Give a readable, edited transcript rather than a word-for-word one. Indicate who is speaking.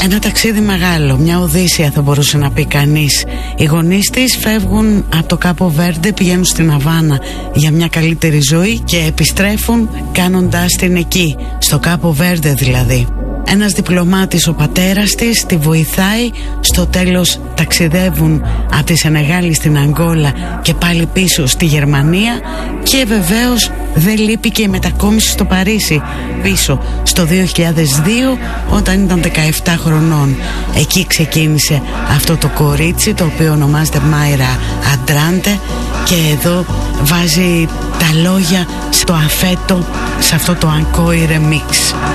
Speaker 1: Ένα ταξίδι μεγάλο, μια οδύσσια θα μπορούσε να πει κανείς. Οι γονείς της φεύγουν από το Κάπο Βέρντε, πηγαίνουν στην Αβάνα για μια καλύτερη ζωή και επιστρέφουν κάνοντάς την εκεί, στο Κάπο Βέρντε δηλαδή. Ένας διπλωμάτης, ο πατέρας της, τη βοηθάει. Στο τέλος ταξιδεύουν από τη Σενεγάλη στην Αγγόλα και πάλι πίσω στη Γερμανία. Και βεβαίως δεν λείπει και η μετακόμιση στο Παρίσι, πίσω στο 2002 όταν ήταν 17 χρονών. Εκεί ξεκίνησε αυτό το κορίτσι, το οποίο ονομάζεται Μάιρα Αντράντε, και εδώ βάζει τα λόγια στο αφέτο, σε αυτό το Ancoi Remix.